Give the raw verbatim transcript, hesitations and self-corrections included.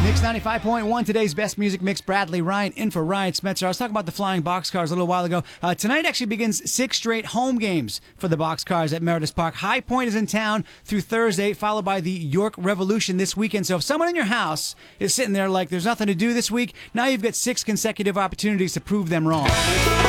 Mix ninety-five point one, today's best music mix. Bradley Ryan in for Ryan Smetzer. I was talking about the flying boxcars a little while ago. Uh, tonight actually begins six straight home games for the boxcars at Meredith Park. High Point is in town through Thursday, followed by the York Revolution this weekend. So if someone in your house is sitting there like there's nothing to do this week, now you've got six consecutive opportunities to prove them wrong.